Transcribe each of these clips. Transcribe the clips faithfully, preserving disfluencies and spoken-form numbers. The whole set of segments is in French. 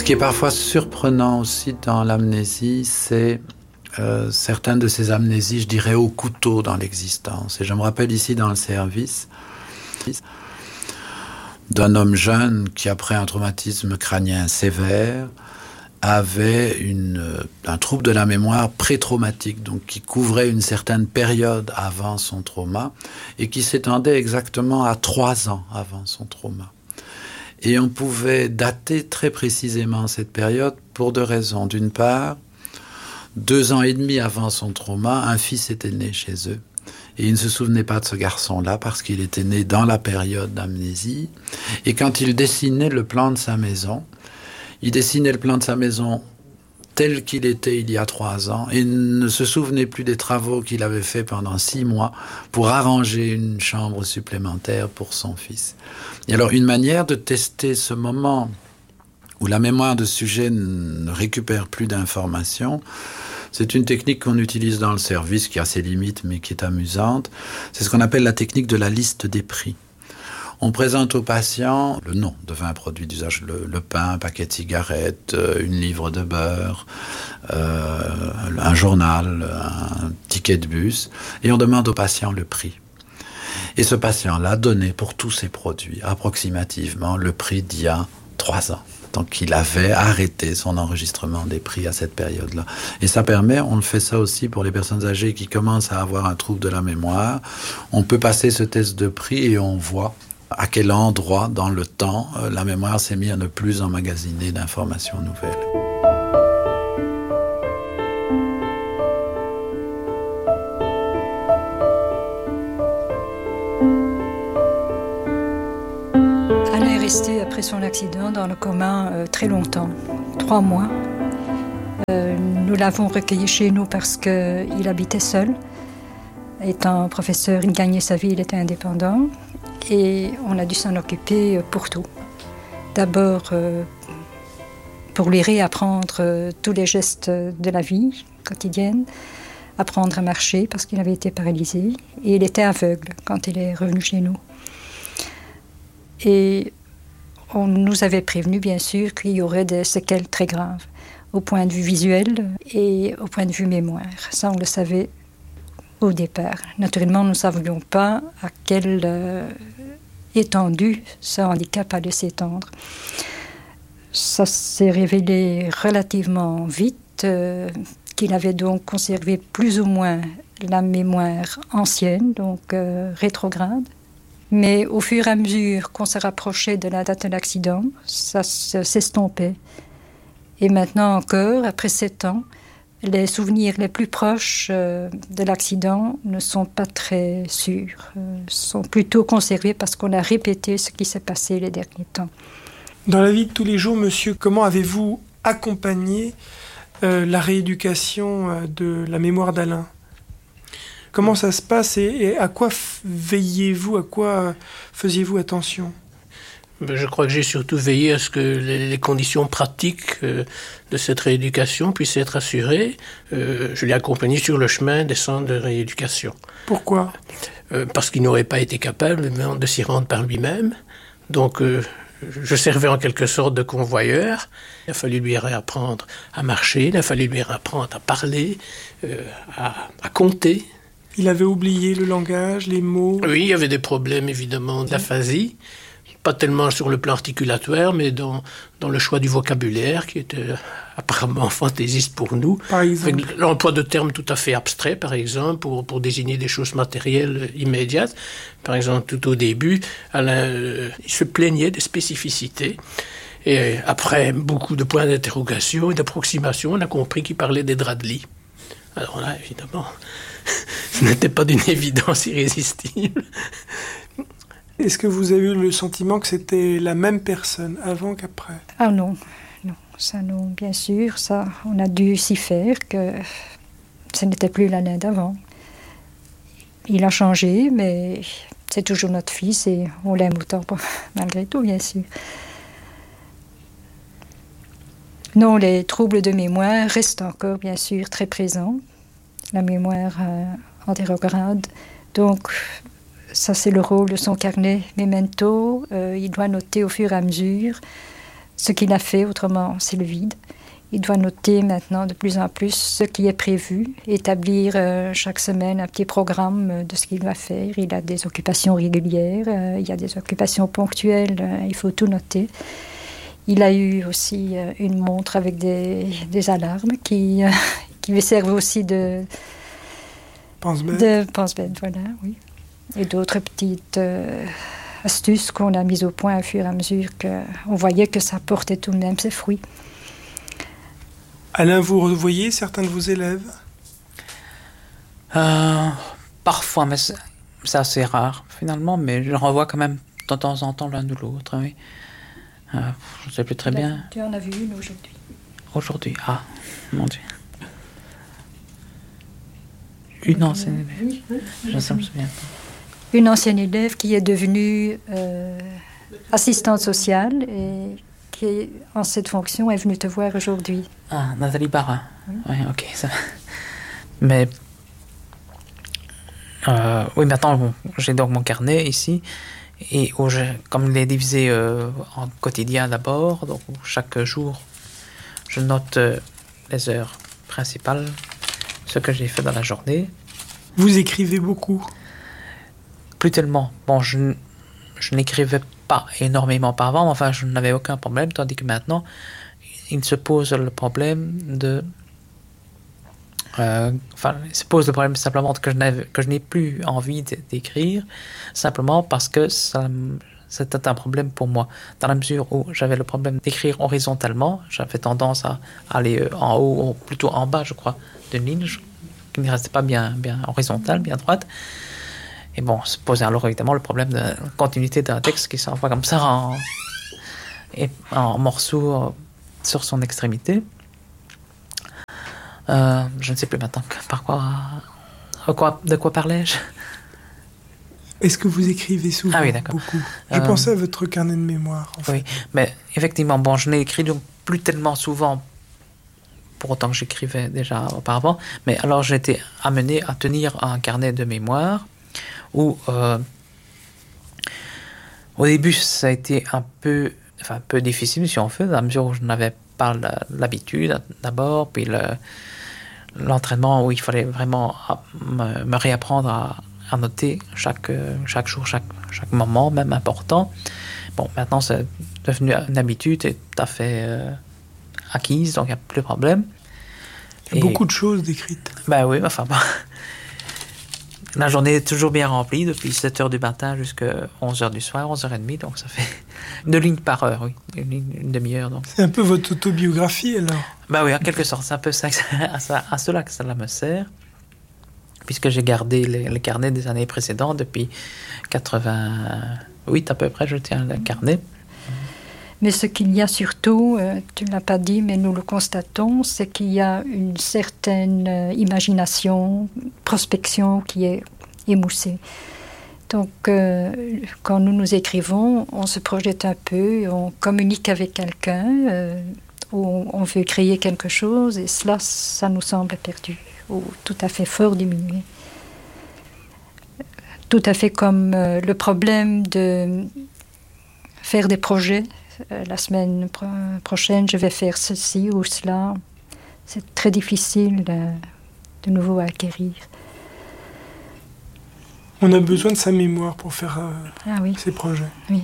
qui est parfois surprenant aussi dans l'amnésie, c'est euh, certaines de ces amnésies, je dirais, au couteau dans l'existence. Et je me rappelle ici dans le service d'un homme jeune qui, après un traumatisme crânien sévère, avait une, un trouble de la mémoire pré-traumatique, donc qui couvrait une certaine période avant son trauma et qui s'étendait exactement à trois ans avant son trauma. Et on pouvait dater très précisément cette période pour deux raisons. D'une part, deux ans et demi avant son trauma, un fils était né chez eux. Et il ne se souvenait pas de ce garçon-là parce qu'il était né dans la période d'amnésie. Et quand il dessinait le plan de sa maison, il dessinait le plan de sa maison tel qu'il était il y a trois ans et ne se souvenait plus des travaux qu'il avait faits pendant six mois pour arranger une chambre supplémentaire pour son fils. Et alors, une manière de tester ce moment où la mémoire de sujet ne récupère plus d'informations, c'est une technique qu'on utilise dans le service qui a ses limites mais qui est amusante. C'est ce qu'on appelle la technique de la liste des prix. On présente au patient le nom de vingt produits d'usage, le, le pain, un paquet de cigarettes, une livre de beurre, euh, un journal, un ticket de bus, et on demande au patient le prix. Et ce patient-là donnait pour tous ces produits approximativement le prix d'il y a trois ans. Donc il avait arrêté son enregistrement des prix à cette période-là. Et ça permet, on le fait ça aussi pour les personnes âgées qui commencent à avoir un trouble de la mémoire. On peut passer ce test de prix et on voit à quel endroit dans le temps la mémoire s'est mise à ne plus emmagasiner d'informations nouvelles. Alain est resté après son accident dans le coma euh, très longtemps, trois mois. Euh, nous l'avons recueilli chez nous parce qu'il habitait seul. Étant professeur, il gagnait sa vie, il était indépendant. Et on a dû s'en occuper pour tout. D'abord, euh, pour lui réapprendre euh, tous les gestes de la vie quotidienne, apprendre à marcher parce qu'il avait été paralysé. Et il était aveugle quand il est revenu chez nous. Et on nous avait prévenu, bien sûr, qu'il y aurait des séquelles très graves, au point de vue visuel et au point de vue mémoire. Ça, on le savait au départ. Naturellement, nous ne savions pas à quelle euh, étendue ce handicap allait s'étendre. Ça s'est révélé relativement vite euh, qu'il avait donc conservé plus ou moins la mémoire ancienne, donc euh, rétrograde. Mais au fur et à mesure qu'on se rapprochait de la date de l'accident, ça s'estompait. Et maintenant encore, après sept ans, les souvenirs les plus proches euh, de l'accident ne sont pas très sûrs, euh, sont plutôt conservés parce qu'on a répété ce qui s'est passé les derniers temps. Dans la vie de tous les jours, monsieur, comment avez-vous accompagné euh, la rééducation euh, de la mémoire d'Alain ? Comment ça se passe et, et à quoi veilliez-vous, à quoi euh, faisiez-vous attention ? Je crois que j'ai surtout veillé à ce que les conditions pratiques de cette rééducation puissent être assurées. Je l'ai accompagné sur le chemin des centres de rééducation. Pourquoi ? Parce qu'il n'aurait pas été capable de s'y rendre par lui-même. Donc je servais en quelque sorte de convoyeur. Il a fallu lui réapprendre à marcher, il a fallu lui réapprendre à parler, à, à compter. Il avait oublié le langage, les mots ? Oui, il y avait des problèmes évidemment d'aphasie. Pas tellement sur le plan articulatoire, mais dans, dans le choix du vocabulaire, qui était apparemment fantaisiste pour nous. Par exemple. Avec l'emploi de termes tout à fait abstraits, par exemple, pour, pour désigner des choses matérielles immédiates. Par exemple, tout au début, Alain euh, il se plaignait des spécificités. Et après beaucoup de points d'interrogation et d'approximation, on a compris qu'il parlait des draps de lit. Alors là, évidemment, ce n'était pas d'une évidence irrésistible. Est-ce que vous avez eu le sentiment que c'était la même personne avant qu'après ? Ah non, non, ça non, bien sûr, ça, on a dû s'y faire, que ce n'était plus l'Alain d'avant. Il a changé, mais c'est toujours notre fils et on l'aime autant, malgré tout, bien sûr. Non, les troubles de mémoire restent encore, bien sûr, très présents. La mémoire euh, antérograde, donc... Ça, c'est le rôle de son carnet Memento. Euh, il doit noter au fur et à mesure ce qu'il a fait, autrement c'est le vide. Il doit noter maintenant de plus en plus ce qui est prévu, établir euh, chaque semaine un petit programme de ce qu'il va faire. Il a des occupations régulières, euh, il y a des occupations ponctuelles, euh, il faut tout noter. Il a eu aussi euh, une montre avec des, des alarmes qui, euh, qui lui servent aussi de pense-bête. De pense-bête, voilà, oui. Et d'autres petites euh, astuces qu'on a mises au point au fur et à mesure qu'on voyait que ça portait tout de même ses fruits. Alain, vous revoyez certains de vos élèves ? euh, Parfois, mais c'est, c'est assez rare finalement, mais je revois quand même de temps en temps l'un ou l'autre, oui. Euh, je ne sais plus très Là, bien. Tu en as vu une aujourd'hui. Aujourd'hui, ah, mon Dieu. Une ancienne élève. Oui, oui. Je ne me souviens pas. Une ancienne élève qui est devenue euh, assistante sociale et qui, en cette fonction, est venue te voir aujourd'hui. Ah, Nathalie Barra. Oui, oui ok. Ça... Mais, euh, oui, maintenant, bon, j'ai donc mon carnet ici. Et où je, comme il est divisé euh, en quotidien d'abord, donc chaque jour, je note euh, les heures principales, ce que j'ai fait dans la journée. Vous écrivez beaucoup ? Plus tellement. Bon, je, je n'écrivais pas énormément par avant, mais enfin, je n'avais aucun problème, tandis que maintenant, il se pose le problème de... Euh, enfin, il se pose le problème simplement que je, n'avais, que je n'ai plus envie d'écrire, simplement parce que ça, c'était un problème pour moi. Dans la mesure où j'avais le problème d'écrire horizontalement, j'avais tendance à aller en haut, ou plutôt en bas, je crois, d'une ligne, qui ne restait pas bien, bien horizontale, bien droite. Et bon, se posait alors évidemment le problème de continuité d'un texte qui s'envoie comme ça en, et, en morceaux sur son extrémité. Euh, je ne sais plus maintenant par quoi, quoi de quoi parlais-je. Est-ce que vous écrivez souvent ? Ah oui, d'accord. Beaucoup. Je euh, pensais à votre carnet de mémoire. En fait. Oui, mais effectivement, bon, je n'ai écrit donc plus tellement souvent, pour autant que j'écrivais déjà auparavant, mais alors j'ai été amené à tenir un carnet de mémoire où, euh, au début, ça a été un peu, enfin, un peu difficile, si on veut, dans la mesure où je n'avais pas l'habitude d'abord, puis le, l'entraînement où il fallait vraiment me, me réapprendre à, à noter chaque, chaque jour, chaque, chaque moment, même important. Bon, maintenant, c'est devenu une habitude et tout à fait euh, acquise, donc il n'y a plus de problème. Il y a et, beaucoup de choses décrites. Ben oui, enfin bon. La journée est toujours bien remplie, depuis sept heures du matin jusqu'à onze heures du soir, onze heures trente, donc ça fait une ligne par heure, oui, une, ligne, une demi-heure. Donc. C'est un peu votre autobiographie, alors ? Ben oui, en quelque sorte, c'est un peu ça, à, ça, à cela que ça me sert, puisque j'ai gardé les, les carnets des années précédentes, depuis quatre-vingt-huit à peu près, je tiens le carnet. Mais ce qu'il y a surtout, euh, tu ne l'as pas dit, mais nous le constatons, c'est qu'il y a une certaine euh, imagination, prospection qui est émoussée. Donc, euh, quand nous nous écrivons, on se projette un peu, on communique avec quelqu'un, euh, où on veut créer quelque chose, et cela, ça nous semble perdu, ou tout à fait fort diminué. Tout à fait comme euh, le problème de faire des projets. La semaine pro- prochaine, je vais faire ceci ou cela. C'est très difficile de, de nouveau à acquérir. On a besoin de sa mémoire pour faire euh, ah oui. ses projets. Oui.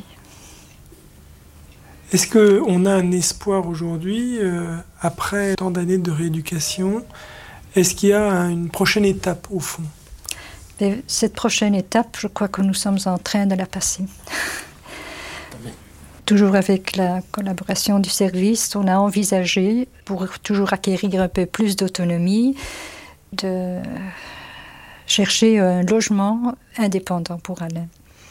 Est-ce qu'on a un espoir aujourd'hui, euh, après tant d'années de rééducation ? Est-ce qu'il y a une prochaine étape, au fond ? Et cette prochaine étape, je crois que nous sommes en train de la passer. Toujours avec la collaboration du service, on a envisagé, pour toujours acquérir un peu plus d'autonomie, de chercher un logement indépendant pour Alain.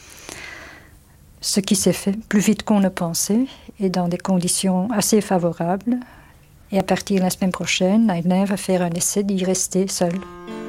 Ce qui s'est fait plus vite qu'on ne pensait et dans des conditions assez favorables. Et à partir de la semaine prochaine, Alain va faire un essai d'y rester seul.